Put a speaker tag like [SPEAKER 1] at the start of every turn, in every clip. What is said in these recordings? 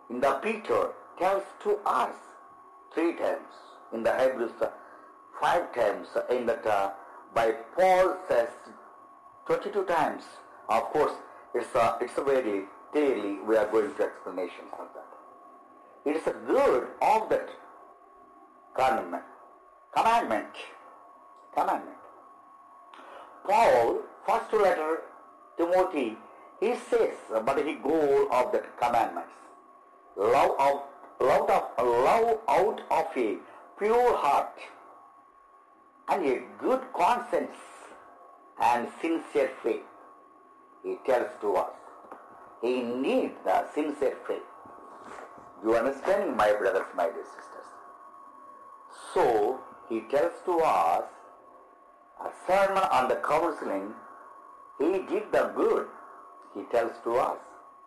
[SPEAKER 1] in the Peter tells to us 3 times, in the Hebrews 5 times, in that by Paul says 22 times. Of course, it's a very clearly we are going to explanations of that. It is a good of that commandment. Paul, first letter Timothy, he says, but he goal of that commandments. Love out of a pure heart and a good conscience and sincere faith. He tells to us, he needs the sincere faith. You understand, my brothers, my dear sisters? So, he tells to us, a sermon on the counseling, he did the good. He tells to us.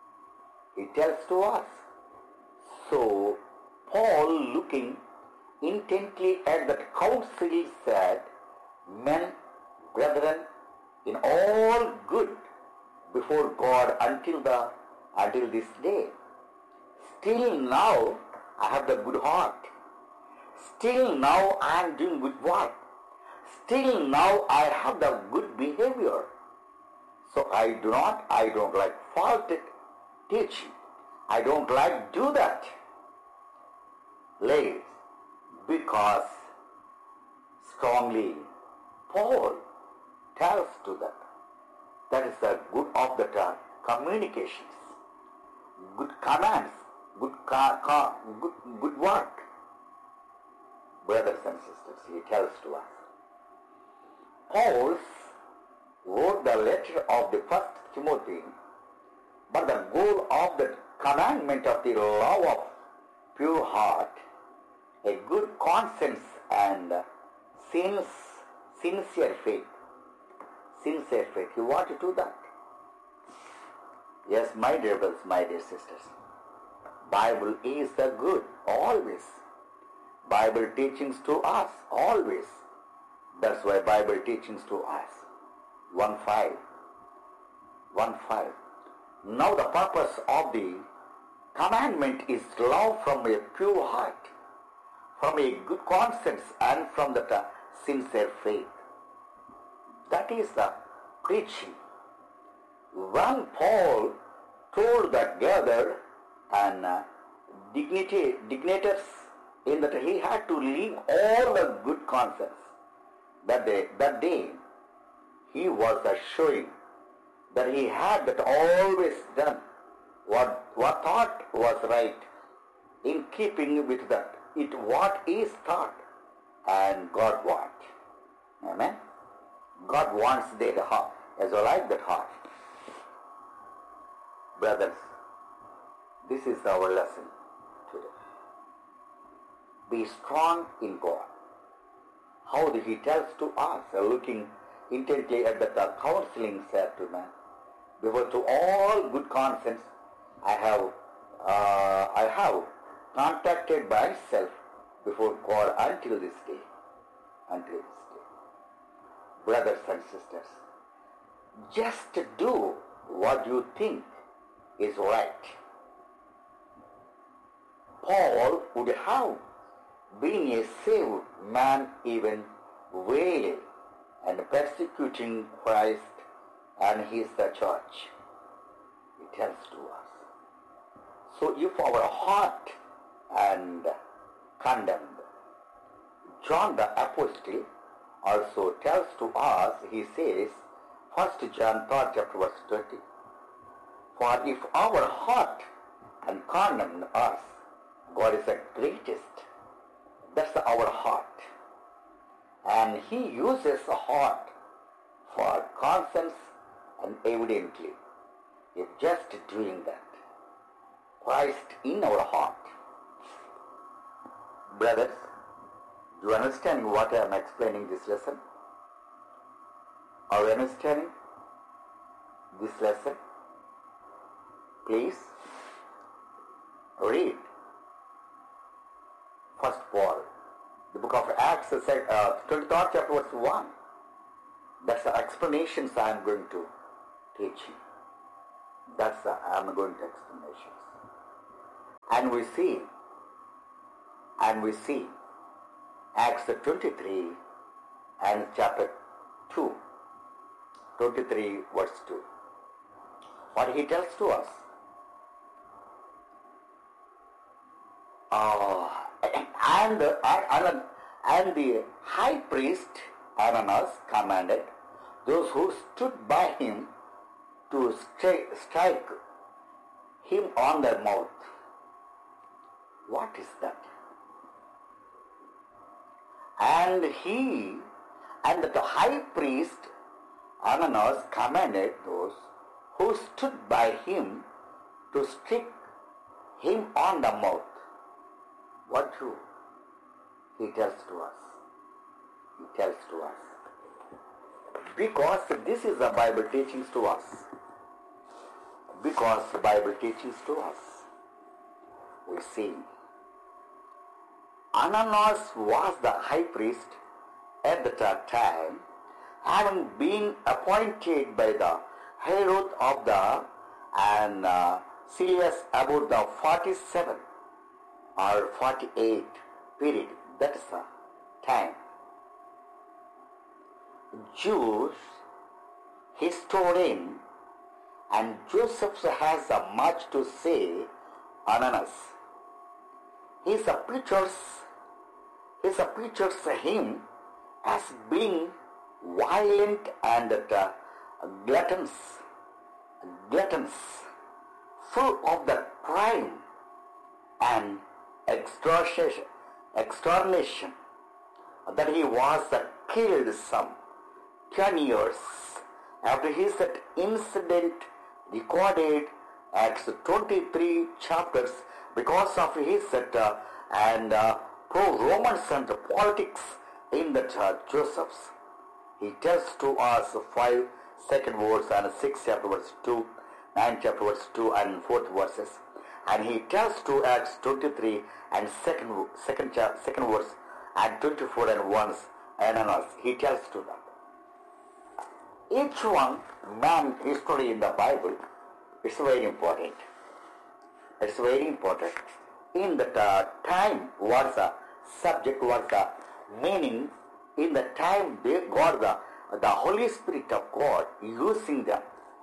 [SPEAKER 1] So, Paul, looking intently at that counsel, said, men, brethren, in all good before God until this day. Still now I have the good heart. Still now I am doing good work. Still now I have the good behavior. So I don't like faulted teaching. I don't like do that. Ladies, because strongly Paul tells to that. That is the good of the communications, good commands, good work. Brothers and sisters, he tells to us. Paul wrote the letter of the first Timothy, but the goal of the commandment of the love of pure heart, a good conscience and sincere faith. Sincere faith. You want to do that? Yes, my dear brothers, my dear sisters. Bible is the good, always. Bible teachings to us, always. That's why Bible teachings to us. 1:5. Now the purpose of the commandment is love from a pure heart, from a good conscience and from the sincere faith. That is the preaching. When Paul told the gathered and dignitaries in that he had to leave all the good conscience, that day he was showing that he had that always done what thought was right, in keeping with that what is thought and God what. Amen. God wants that heart as well like that heart. Brothers, this is our lesson today. Be strong in God. How he tells to us, looking intently at the counseling said to man, before to all good conscience, I have contacted myself before God until this day. Brothers and sisters, just do what you think is right. Paul would have been a saved man even wailing and persecuting Christ and his church. He tells to us. So if our heart and condemned, John the Apostle also tells to us, he says, 1 John 3rd chapter verse 20, for if our heart and condemn us, God is the greatest. That's our heart. And he uses a heart for conscience and evidently, if just doing that, Christ in our heart. Brothers, do you understand what I am explaining this lesson? Are you understanding this lesson? Please read First Paul, the book of Acts, 23rd chapter verse 1. That's the explanations I am going to teach you. I am going to explanations. And we see Acts 23 and chapter 2, 23 verse 2. What he tells to us. And the high priest Ananias commanded those who stood by him to strike him on the mouth. What is that? And the high priest Ananias commanded those who stood by him to strike him on the mouth. What do he tells to us? He tells to us. Because this is the Bible teachings to us. Because the Bible teaches to us. We see Ananias was the high priest at that time, having been appointed by the Herod of the Sirius about the 47 or 48 period. That is the time. Jews, historian, and Joseph has much to say on Ananias. He pictures him as being violent and gluttons, full of the crime and extortion, that he was killed some 10 years after his incident recorded Acts 23 chapters because of his pro-Romans and politics in the Joseph's. He tells to us 5 second verse and 6 chapter verse 2, 9 chapter verse 2 and 4th verses. And he tells to Acts 23 and second verse and 24 and 1 Ananias. He tells to them. Each one man history in the Bible is very important. It's very important. In the time was the subject, was the meaning. In the time they got the Holy Spirit of God using them.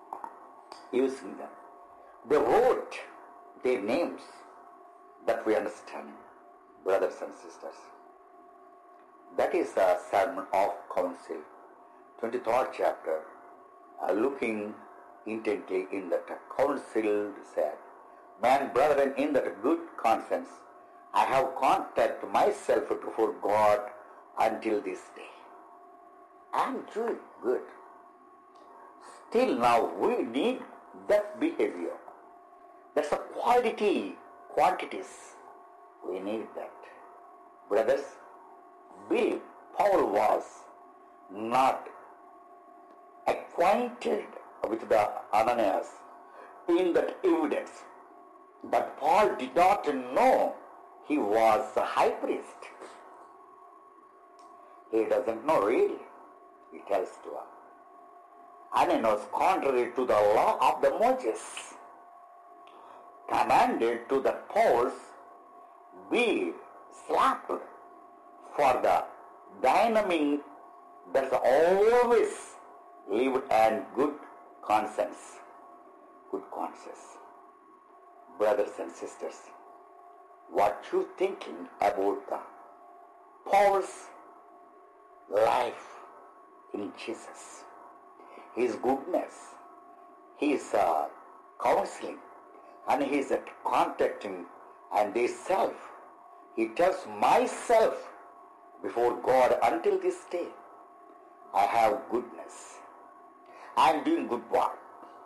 [SPEAKER 1] They wrote their names, that we understand, brothers and sisters. That is the Sermon of Council, 23rd chapter, looking intently in that council said, Man, brethren, in that good conscience, I have conducted myself before God until this day. I am doing good. Still now we need that behavior. That's a quantities. We need that. Brothers, Paul was not acquainted with the Ananias in that evidence. But Paul did not know he was a high priest. He doesn't know really. He tells to us. Ananias, contrary to the law of the Moses, commanded to the Pauls be slapped for the dynamic that's always lived and good conscience. Good conscience. Brothers and sisters, what you thinking about the Paul's life in Jesus? His goodness, his counseling, and his contacting and his self. He tells myself before God until this day, I have goodness. I am doing good work.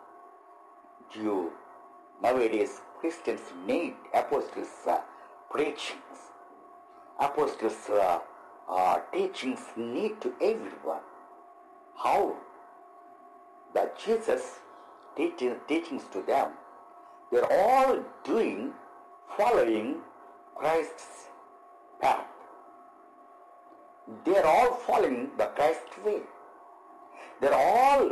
[SPEAKER 1] Nowadays, Christians need apostles' preachings. Apostles' teachings need to everyone. How? The Jesus teachings to them. They're all following Christ's path. They're all following the Christ's way. They're all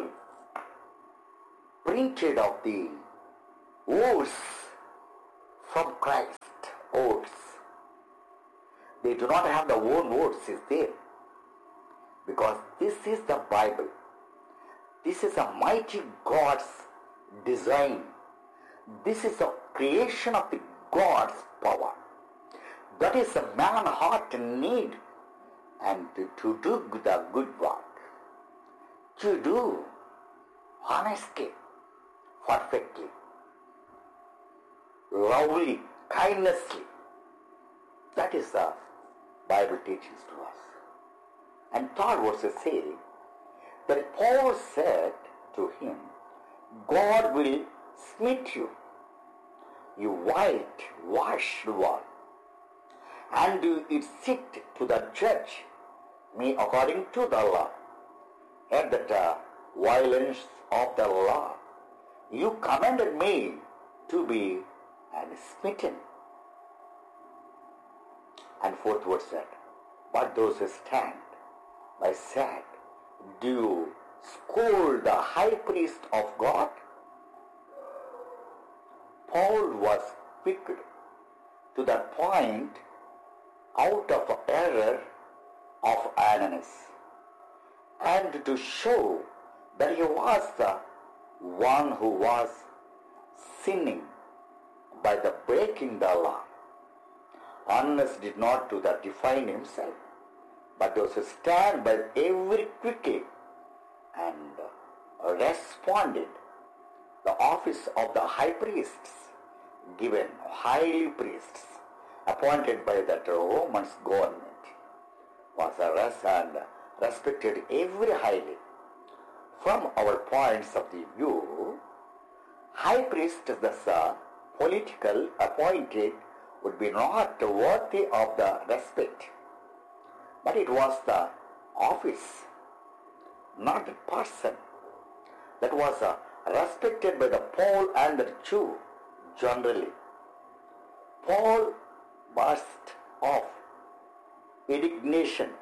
[SPEAKER 1] printed of the words from Christ. words. They do not have their own words, is there. Because this is the Bible. This is a mighty God's design. This is a creation of the God's power. That is a man's heart in need, and to do the good work, to do honestly, perfectly, lovely, kindnessly. That is the Bible teaches to us. And third verse say that Paul said to him, God will smite you, you whitewashed one, and it sit to the judge me according to the law. At the violence of the law, you commanded me to be smitten. And fourth verse said, but those who stand by said, do you scold the high priest of God? Paul was picked to that point out of error of Ananias, and to show that he was the one who was sinning by the breaking the law. Ananias did not do that define himself, but those who stand by every quickly and responded the office of the high priests, given highly priests appointed by the Roman government, was and respected every highly. From our points of the view, high priest thus political appointed would be not worthy of the respect, but it was the office, not the person, that was respected by the Paul and the Jew generally. Paul burst of indignation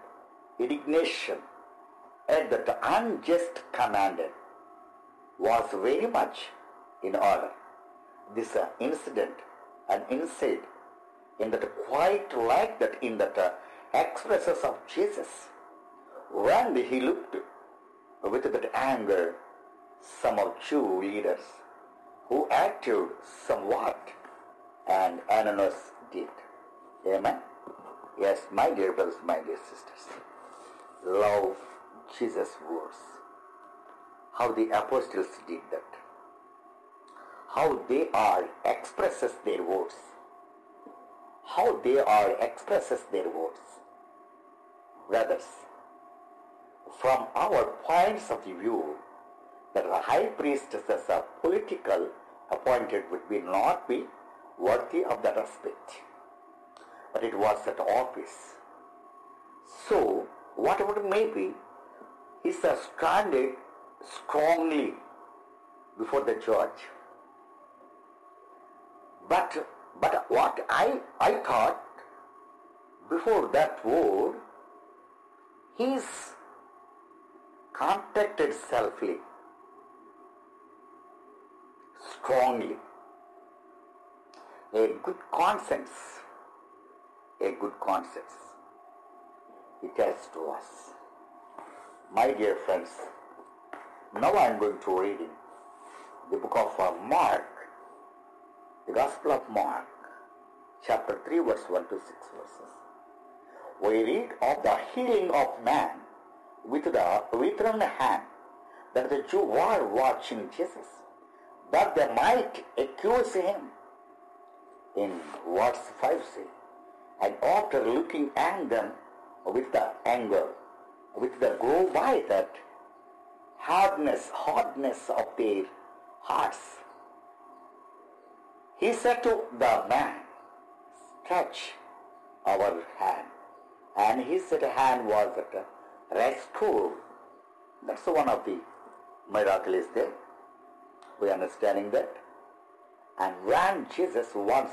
[SPEAKER 1] at the unjust commanded was very much in order. This incident and insight in that quite like that in that expresses of Jesus when he looked with that anger some of Jew leaders who acted somewhat, and Ananias did. Amen? Yes, my dear brothers, my dear sisters, love Jesus' words. How the apostles did that. How they are expresses their words. How they are expresses their words. Brothers, from our points of view, that the high priest as a political appointed would be not be worthy of the respect, but it was that office. So, whatever it may be, he is standing strongly before the judge. But what I thought before that word, he is contacted selfly, strongly. A good conscience, it tells to us. My dear friends, now I am going to read in the book of Mark, the Gospel of Mark, chapter 3, verse 1 to 6 verses. We read of the healing of man with the withered hand, that the Jews were watching Jesus, that they might accuse him. In verse 5 say, and after looking at them with the anger, with the grow by that hardness of their hearts, he said to the man, stretch our hand. And his hand was restored. That's one of the miracles there. We are understanding that. And when Jesus was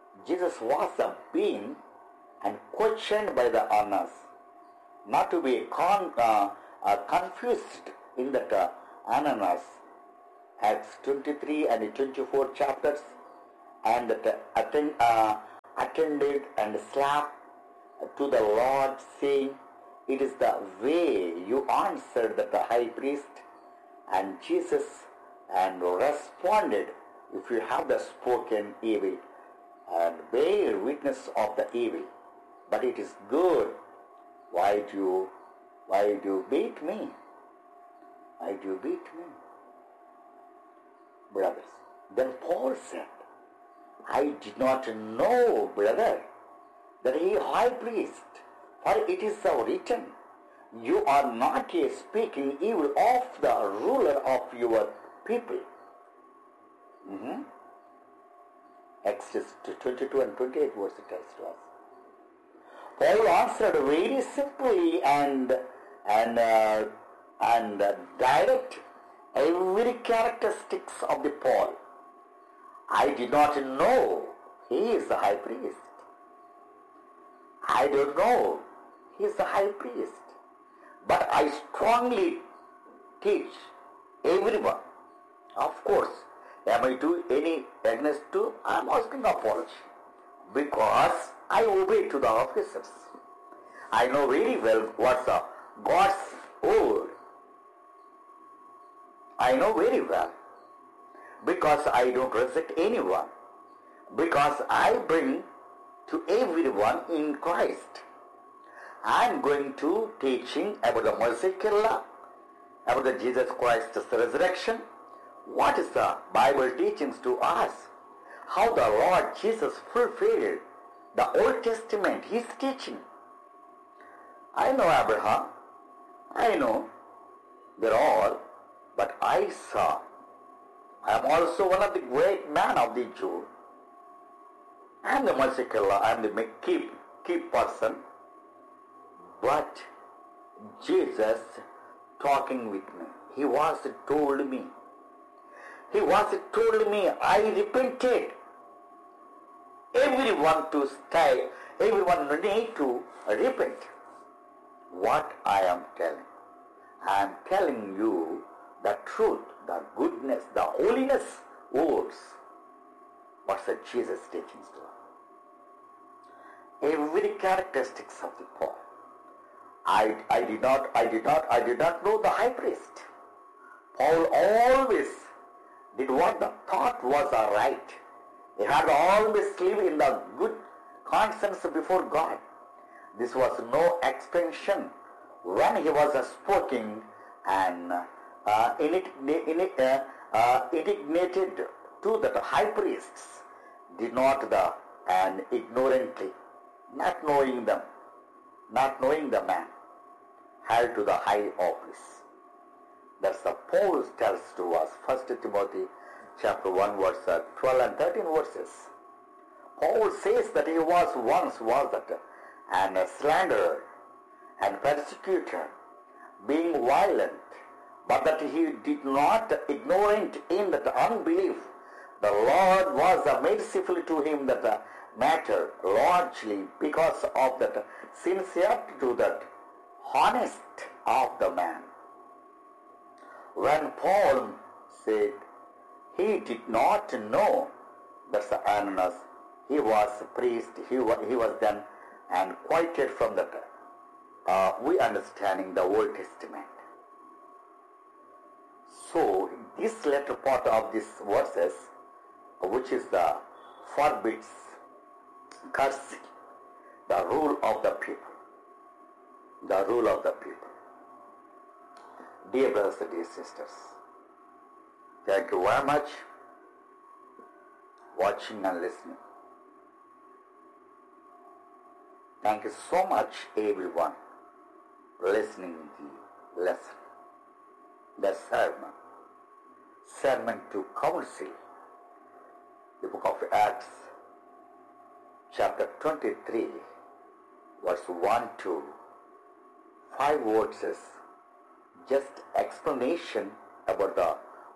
[SPEAKER 1] being and questioned by the Annas, not to be confused in that Ananias, Acts 23 and 24 chapters, and that attended and slapped to the Lord, saying, "It is the way you answered the high priest." And Jesus and responded, "If you have the spoken evil and bear witness of the evil, but it is good, why do you beat me? Why do you beat me?" Brothers, then Paul said, "I did not know, brother, that he high priest, for it is so written, you are not yet speaking evil of the ruler of your people." Exodus 22 and 28 verse tells to us. Paul answered very simply and direct every characteristics of the Paul. "I did not know he is the high priest. I don't know he is the high priest. But I strongly teach everyone." Of course, am I doing any against to? I am asking apology because I obey to the officers. I know very well what's God's word. I know very well because I don't reject anyone, because I bring to everyone in Christ. I am going to teaching about the Messianic law, about the Jesus Christ's resurrection. What is the Bible teachings to us? How the Lord Jesus fulfilled the Old Testament, His teaching. I know Abraham, I know they're all, but I saw, I am also one of the great men of the Jew. I am the Messianic law, I am the key person. But Jesus talking with me, He was told me, I repented. Everyone to stay, everyone need to repent. What I am telling? I am telling you the truth, the goodness, the holiness words. What's the Jesus teachings to us? Every characteristics of the Paul. I did not know the high priest. Paul always did what the thought was right. He had always lived in the good conscience before God. This was no expansion when he was speaking and indignated to the high priests, did not and ignorantly, not knowing them, not knowing the man, held to the high office. That's the Paul tells to us, 1 Timothy chapter 1 verse 12 and 13 verses. Paul says that he was once and slanderer and persecutor, being violent, but that he did not ignorant in that unbelief. The Lord was merciful to him that matter largely because of that sincerity to that honest of the man. When Paul said he did not know that Ananias, he was a priest, he was then and quieted from that. We understanding the Old Testament. So this latter part of these verses, which is the forbids, cursing, the rule of the people. The rule of the people. Dear brothers and dear sisters, thank you very much watching and listening. Thank you so much everyone listening the lesson, the sermon to counsel, the book of Acts, chapter 23, verse 1 to 5 verses, just explanation about the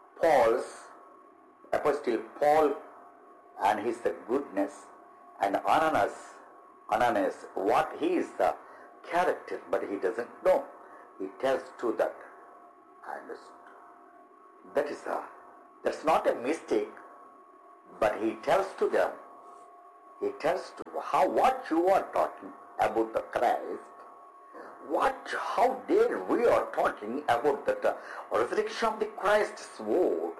[SPEAKER 1] Apostle Paul and his goodness, and Ananias, what he is the character, but he doesn't know. He tells to that. That's not a mistake, but he tells to them. he tells to what you are talking about the Christ, how dare we are talking about the resurrection of the Christ's word.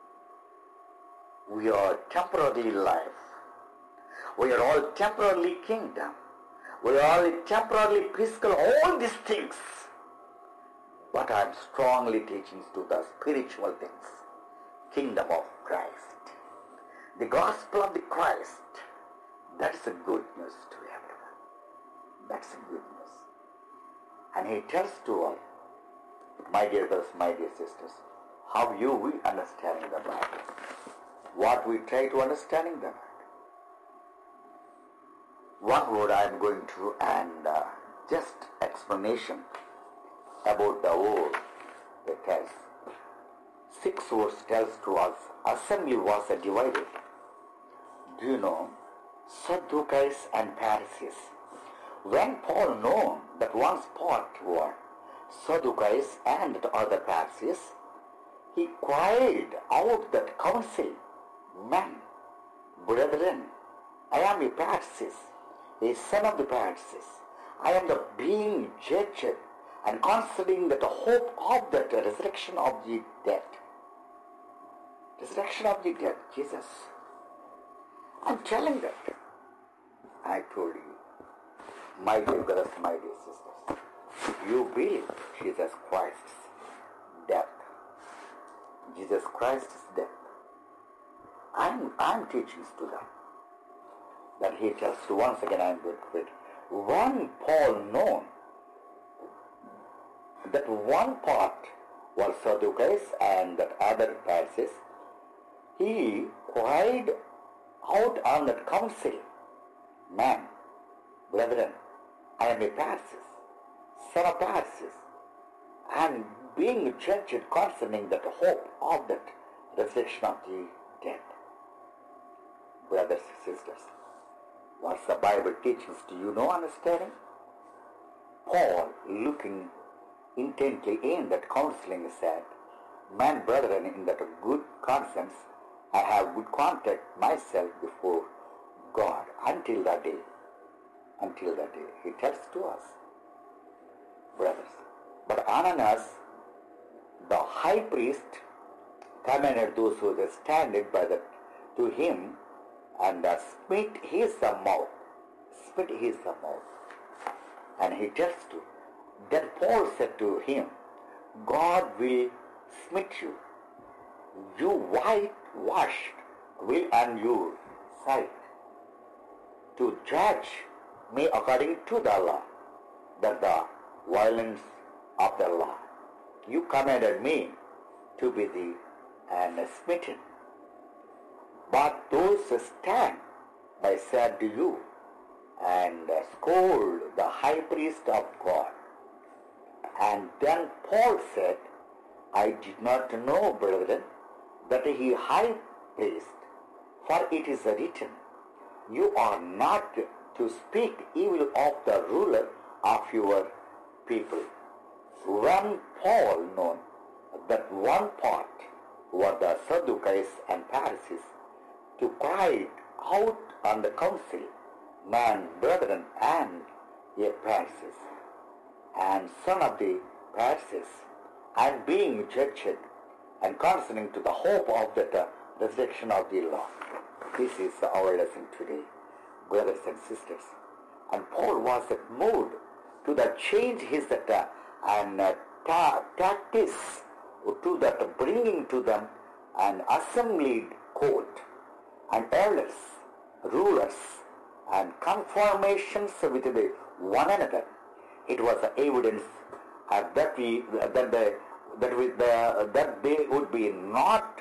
[SPEAKER 1] We are temporarily life. We are all temporarily kingdom. We are all temporarily physical, all these things. But I am strongly teaching to the spiritual things. Kingdom of Christ. The gospel of the Christ. That is a good news to everyone. That's a good news. And he tells to all, my dear brothers, my dear sisters, how we understanding the Bible. What we try to understanding the Bible. One word I am going to and just explanation about the word. It tells 6 words tells to us assembly was divided. Do you know Sadducees and Pharisees? When Paul knew that one part were Sadducees and the other Pharisees, he cried out that council, men, brethren, I am a Pharisee, a son of the Pharisees. I am the being judged and considering that the hope of that resurrection of the dead. Resurrection of the dead, Jesus. I'm telling that. I told you, my dear brothers, my dear sisters, you believe Jesus Christ's death. Jesus Christ's death. I'm teaching to them. That he tells to once again I am going to read. When Paul known that one part was Sadducees and that other Pharisees, he cried out on that council, man, brethren, I am a Pharisee, son of Pharisees, and being judged concerning that hope of that resurrection of the dead. Brothers and sisters, what's the Bible teaches? Do you know understanding? Paul, looking intently in that counseling, said, man, brethren, in that good conscience, I have good contact myself before God until that day. Until that day. He tells to us, brothers. But Ananias, the high priest, commanded those who were standing by the to him and smite his mouth. Spit his mouth. And he tells to. Then Paul said to him, God will smite you. You whitewashed will and your sight to judge me according to the law, that the violence of the law. You commanded me to be thee and smitten. But those stand by said to you and scold the high priest of God. And then Paul said, I did not know, brethren, that he high priest, for it is written, you are not to speak evil of the ruler of your people. When Paul known that one part were the Sadducees and Pharisees, to cry out on the council, man, brethren, and a Pharisees, and son of the Pharisees, and being judged and concerning to the hope of the resurrection of the law. This is our lesson today, brothers and sisters. And Paul was moved to that change his practice to that bringing to them an assembled court and elders, rulers, and conformations with one another. It was evidence that they would be not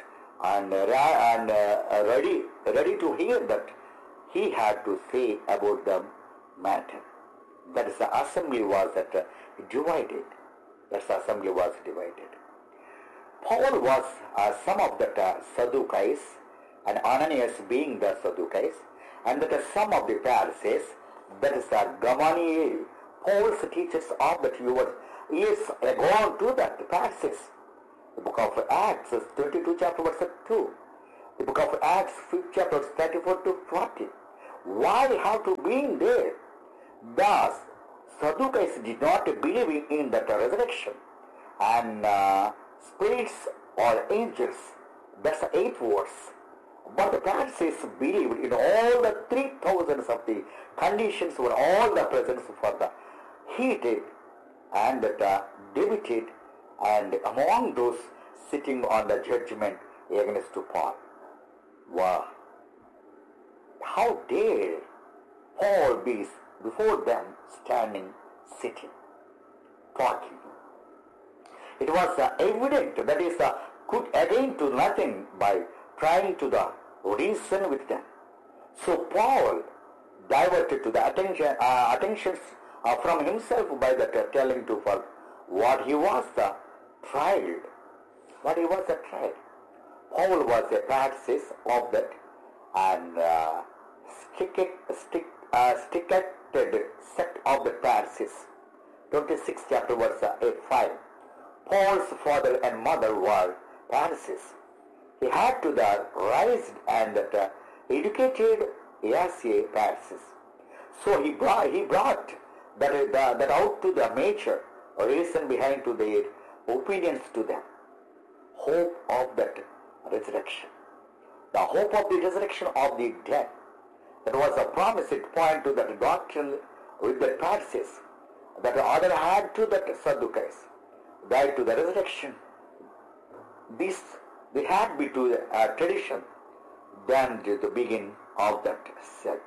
[SPEAKER 1] ready to hear that he had to say about the matter. That is, the assembly was divided. That the assembly was divided. Paul was some of the Sadducees, and Ananias being the Sadducees, and that some of the Pharisees, that is Gamaliel. Paul's teachers of that years gone to that Pharisees. The book of Acts 22 chapter verse 2. The book of Acts 5th chapter 34 to 40. Why have to be in there? Thus, Sadducees did not believe in that resurrection and spirits or angels. That's the 8th verse. But the Pharisees believed in all the 3,000 of the conditions were all the presence for the heated and debated and among those sitting on the judgment against to Paul. Wow! How dare Paul be before them standing, sitting, talking? It was evident that is could again to nothing by trying to the reason with them. So Paul diverted to the attentions from himself by that telling to for what he was tried. What he was tried. Paul was a practice of that and sticked sect of the Pharisees. 26 chapter verse 5. Paul's father and mother were Pharisees. He had to the raised and educated as a Pharisees. So he brought that out to the major reason behind to their opinions to them. Hope of that resurrection. The hope of the resurrection of the dead. That was a promise. It pointed to that doctrine with the Pharisees. That the other had to that Sadducees. Died to the resurrection. This they had been to the tradition than to the beginning of that sect.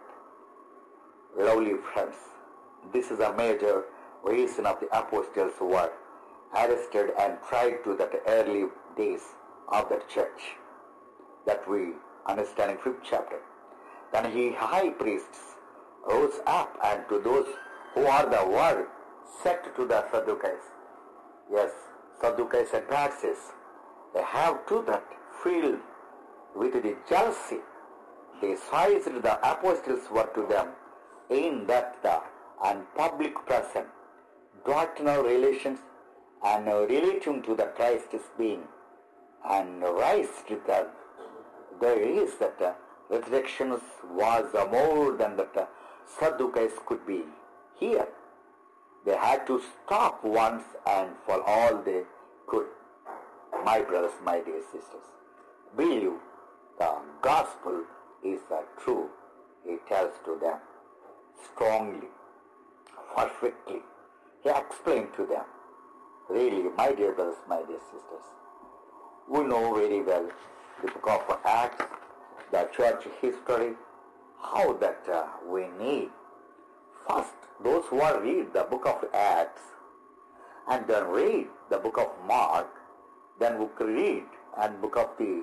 [SPEAKER 1] Lovely friends, this is a major reason of the apostles who were arrested and tried to that early days of that church. That we understand in 5th chapter. Then he high priests rose up and to those who are the word set to the Sadducees. Yes, Sadducees and Pharisees, they have to that filled with the jealousy. They sized the apostles were to them in that and public present, doctrinal relations and relating to the Christ's being and raised that there is that resurrection was more than that Sadducees could be here. They had to stop once and for all they could. My brothers, my dear sisters, believe the gospel is true. He tells to them strongly, perfectly. He explained to them. Really, my dear brothers, my dear sisters, we know very well the book of Acts, the church history, how that we need. First, those who are read the book of Acts and then read the book of Mark, then we could read and book of the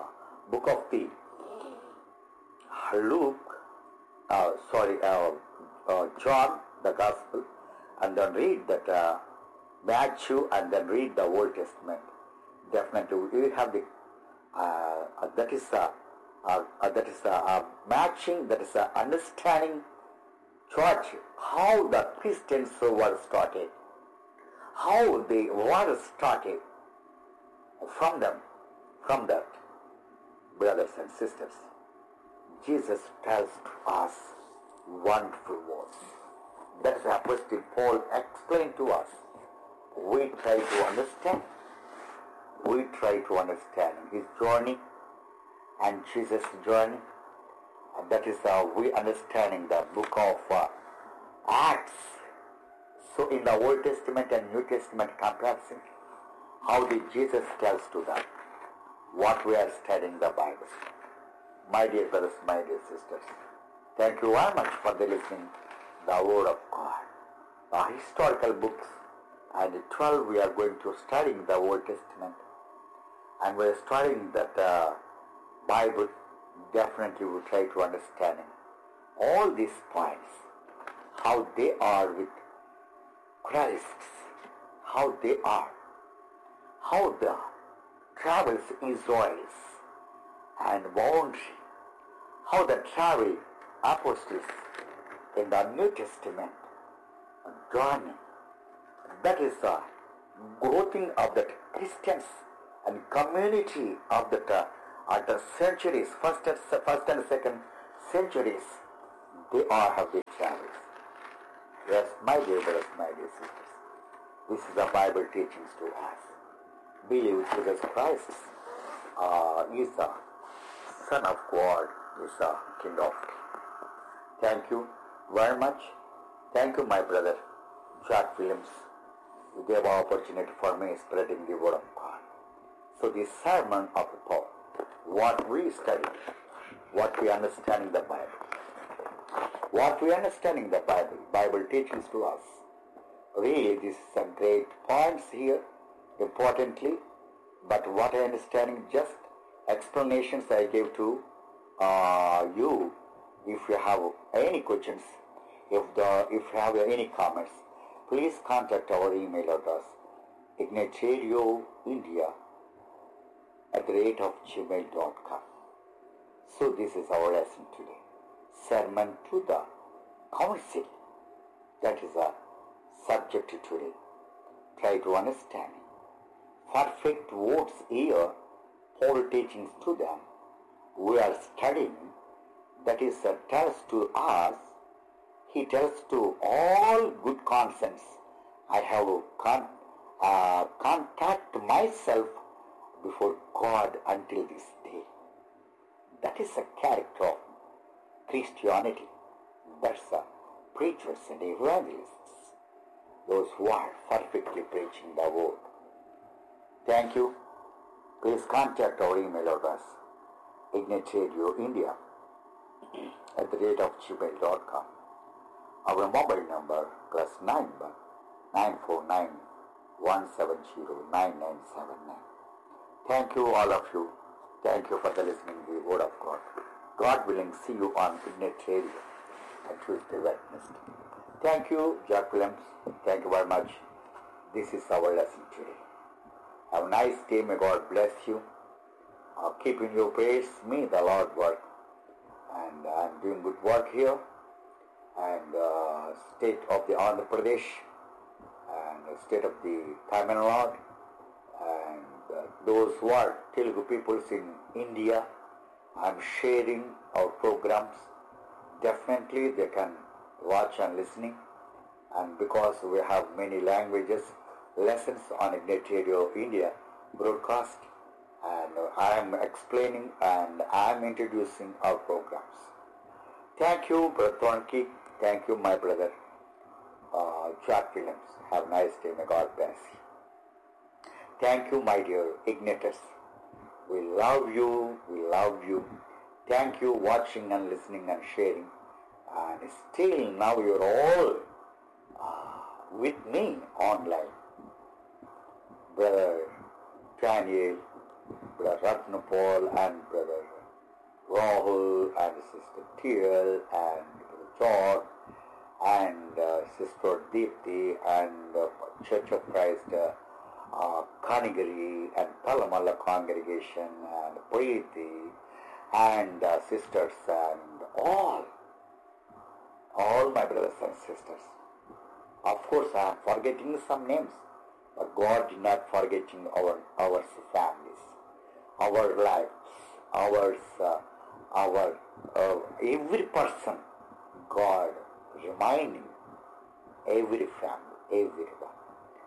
[SPEAKER 1] Luke, John, the Gospel, and then read that Matthew, and then read the Old Testament. Definitely, we have the that is matching, that is understanding church, how the Christians were started, how they were started from them, from that, brothers and sisters. Jesus tells to us wonderful words. That is Apostle Paul explained to us. We try to understand. We try to understand his journey and Jesus' journey. And that is how we understanding the book of Acts. So in the Old Testament and New Testament comparison, how did Jesus tells to them what we are studying the Bible. My dear brothers, my dear sisters, thank you very much for the listening the Word of God. The historical books and 12 we are going to study the Old Testament, and we are studying that Bible. Definitely we try to understanding all these points, how they are with Christ, how they are, how the travels Israel's and boundary, how the travel apostles in the New Testament journey. That is the growing of the Christians and community of the at the centuries, first and second centuries, They all have their travels. Yes, my dear brothers, my dear sisters, this is the Bible teachings to us. Believe Jesus Christ is the Son of God, is the King of Kings. Thank you very much. Thank you, my brother, Jack Williams. You gave an opportunity for me spreading the word of God. So the sermon of the Pope, what we study, what we understand in the Bible. What we understand in the Bible teaches to us. Really, this is some great points here, importantly, but what I understand is just explanations I gave to you. If you have any questions, if you have any comments, please contact our email address, ignatarioindia@gmail.com. So this is our lesson today. Sermon to the Council. That is a subject today. Try to understand. Perfect words here, Paul teachings to them. We are studying. That is, tells to us, he tells to all good conscience, I have contact myself before God until this day. That is a character of Christianity. That's the preachers and evangelists, those who are perfectly preaching the word. Thank you. Please contact our email address, ignatarioindia@gmail.com. Our mobile number +9 949-170-9979. Thank you, all of you. Thank you for the listening to the word of God. God willing, see you on Ignatario on Tuesday, Wednesday. Thank you, Jack Williams. Thank you very much. This is our lesson today. Have a nice day. May God bless you. Keep in your prayers. Me, the Lord, work. And I'm doing good work here. And state of the Andhra Pradesh and the state of the Tamil Nadu. And those who are Telugu peoples in India, I'm sharing our programs. Definitely they can watch and listening. And because we have many languages, lessons on Ignatario India broadcast, and I am explaining and I am introducing our programs. Thank you, Brother Thornke. Thank you, my brother Jack Williams. Have a nice day. May God bless you. Thank you, my dear Ignators. We love you. We love you. Thank you watching and listening and sharing. And still now you're all with me online. Brother Daniel, Brother Ratnapal, and Brother Rahul, and Sister Teal, and Brother John, and Sister Deepthi, and Church of Christ Kanigari, and Palamala congregation, and Preeti, and sisters, and all my brothers and sisters. Of course, I am forgetting some names, but God did not forgetting our families, our lives, our every person. God reminding every family, everyone.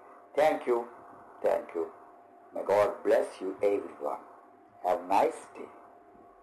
[SPEAKER 1] Thank you. Thank you. May God bless you, everyone. Have a nice day.